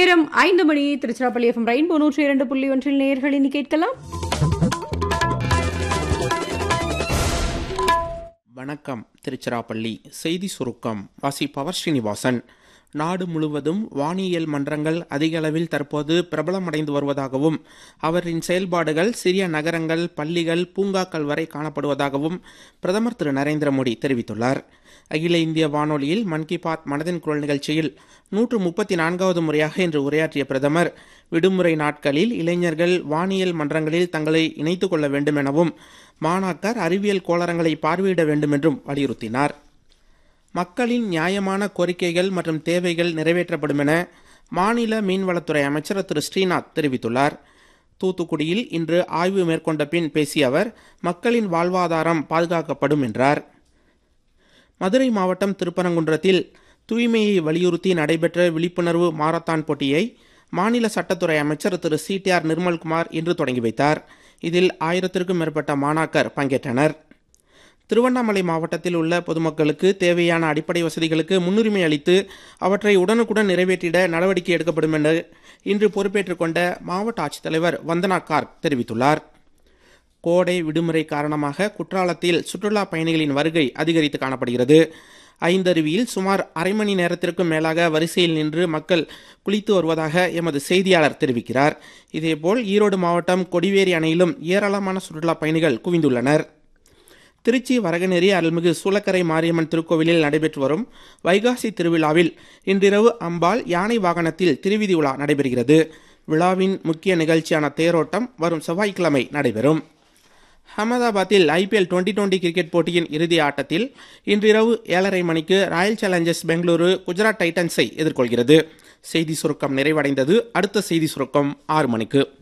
நேரம் 5 மணி. Tiruchirappalli FM rainbow 102.1 நேயர்கள் இனி கேட்கலாம். வணக்கம். திருச்சிராப்பள்ளி செய்தி சுருக்கம் வாசிப்பவர் ஸ்ரீனிவாசன். நாடு முழுவதும் வானியல் மன்றங்கள் அதிக அளவில் தற்போது பிரபலமடைந்து வருவதாகவும் அவரின் செயல்பாடுகள் சிறிய நகரங்கள், பள்ளிகள், பூங்காக்கள் வரை காணப்படுவதாகவும் பிரதமர் திரு நரேந்திர மோடி தெரிவித்துள்ளார். அகில இந்திய வானொலியில் மன் கி பாத் மனதின் குரல் நிகழ்ச்சியில் 134வது முறையாக இன்று உரையாற்றிய பிரதமர், விடுமுறை நாட்களில் இளைஞர்கள் வானியல் மன்றங்களில் தங்களை இணைத்துக் கொள்ள வேண்டும் எனவும் மாணாக்கர் அறிவியல் கோளரங்களை பார்வையிட வேண்டும் என்றும் வலியுறுத்தினார். மக்களின் நியாயமான கோரிக்கைகள் மற்றும் தேவைகள் நிறைவேற்றப்படும் என மாநில மீன்வளத்துறை அமைச்சர் திரு ஸ்ரீநாத் தெரிவித்துள்ளார். தூத்துக்குடியில் இன்று ஆய்வு மேற்கொண்ட பின் பேசிய அவர், மக்களின் வாழ்வாதாரம் பாதுகாக்கப்படும் என்றார். மதுரை மாவட்டம் திருப்பரங்குன்றத்தில் தூய்மையை வலியுறுத்தி நடைபெற்ற விழிப்புணர்வு மாரத்தான் போட்டியை மாநில சட்டத்துறை அமைச்சர் திரு CTR நிர்மல்குமார் இன்று தொடங்கி வைத்தார். இதில் 1000க்கும் மேற்பட்ட மாணாக்கர் பங்கேற்றனர். திருவண்ணாமலை மாவட்டத்தில் உள்ள பொதுமக்களுக்கு தேவையான அடிப்படை வசதிகளுக்கு முன்னுரிமை அளித்து அவற்றை உடனுக்குடன் நிறைவேற்றிட நடவடிக்கை எடுக்கப்படும் என்று இன்று பொறுப்பேற்றுக் கொண்ட மாவட்ட ஆட்சித்தலைவர் வந்தனா கார்க் தெரிவித்துள்ளார். கோடை விடுமுறை காரணமாக குற்றாலத்தில் சுற்றுலா பயணிகளின் வருகை அதிகரித்து காணப்படுகிறது. ஐந்தருவியில் சுமார் அரை மணி நேரத்திற்கும் மேலாக வரிசையில் நின்று மக்கள் குளித்து வருவதாக எமது செய்தியாளர் தெரிவிக்கிறார். இதேபோல் ஈரோடு மாவட்டம் கொடிவேரி அணையிலும் ஏராளமான சுற்றுலா பயணிகள் குவிந்துள்ளனர். திருச்சி வரகநேரி அருள்மிகு சூலக்கரை மாரியம்மன் திருக்கோவிலில் நடைபெற்று வரும் வைகாசி திருவிழாவில் இன்றிரவு அம்பாள் யானை வாகனத்தில் திருவிதி உலா நடைபெறுகிறது. விழாவின் முக்கிய நிகழ்ச்சியான தேரோட்டம் வரும் செவ்வாய்க்கிழமை நடைபெறும். அகமதாபாத்தில் IPL 2020 கிரிக்கெட் போட்டியின் இறுதி ஆட்டத்தில் இன்றிரவு 7:30 மணிக்கு ராயல் சேலஞ்சர்ஸ் பெங்களூரு குஜராத் டைட்டன்ஸை எதிர்கொள்கிறது. செய்தி சுருக்கம் நிறைவடைந்தது. அடுத்த செய்தி சுருக்கம் 6 மணிக்கு.